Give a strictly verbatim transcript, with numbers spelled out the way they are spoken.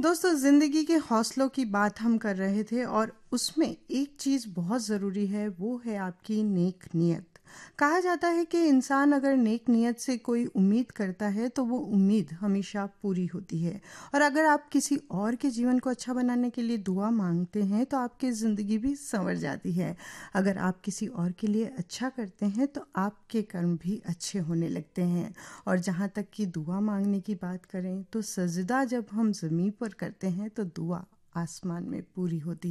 दोस्तों, ज़िंदगी के हौसलों की बात हम कर रहे थे और उसमें एक चीज़ बहुत ज़रूरी है, वो है आपकी नेक नीयत। कहा जाता है कि इंसान अगर नेक नीयत से कोई उम्मीद करता है तो वो उम्मीद हमेशा पूरी होती है। और अगर आप किसी और के जीवन को अच्छा बनाने के लिए दुआ मांगते हैं तो आपकी ज़िंदगी भी संवर जाती है। अगर आप किसी और के लिए अच्छा करते हैं तो आपके कर्म भी अच्छे होने लगते हैं। और जहाँ तक कि दुआ मांगने की बात करें तो सजदा जब हम ज़मीन पर करते हैं तो दुआ आसमान में पूरी होती है।